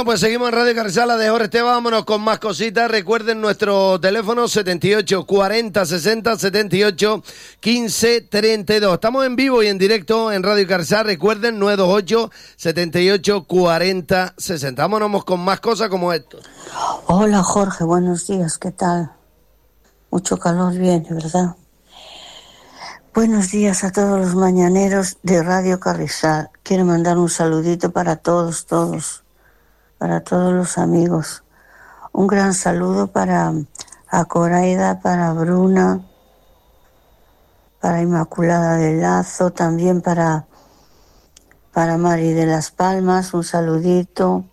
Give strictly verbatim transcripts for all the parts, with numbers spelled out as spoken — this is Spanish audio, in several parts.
Bueno, pues seguimos en Radio Carrizal de Jorge Esteban. Vámonos con más cositas. Recuerden nuestro teléfono setenta y ocho cuarenta sesenta setenta y ocho quince treinta y dos. Estamos en vivo y en directo en Radio Carrizal. Recuerden nueve dos ocho setenta y ocho cuarenta sesenta. Vámonos con más cosas como esto. Hola Jorge, buenos días, ¿qué tal? Mucho calor viene, ¿verdad? Buenos días a todos los mañaneros de Radio Carrizal. Quiero mandar un saludito para todos, todos, para todos los amigos. Un gran saludo para a Coraida, para Bruna, para Inmaculada del Lazo, también para, para Mari de las Palmas, un saludito.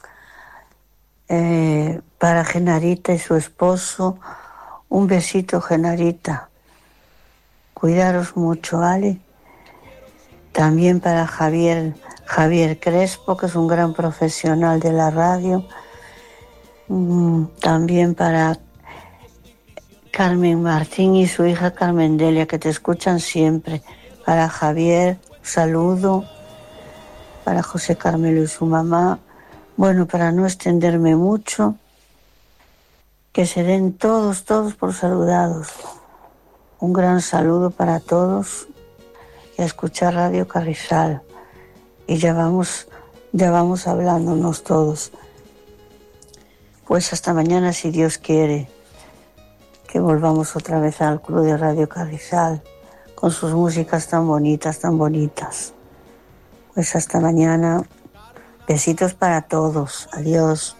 Eh, para Genarita y su esposo, un besito, Genarita. Cuidaros mucho, ¿vale? También para Javier, Javier Crespo, que es un gran profesional de la radio. Mm, también para Carmen Martín y su hija Carmen Delia, que te escuchan siempre. Para Javier, saludo. Para José Carmelo y su mamá. Bueno, para no extenderme mucho, que se den todos, todos por saludados. Un gran saludo para todos y a escuchar Radio Carrizal. Y ya vamos, ya vamos hablándonos todos. Pues hasta mañana, si Dios quiere, que volvamos otra vez al Club de Radio Carrizal con sus músicas tan bonitas, tan bonitas. Pues hasta mañana. Besitos para todos. Adiós.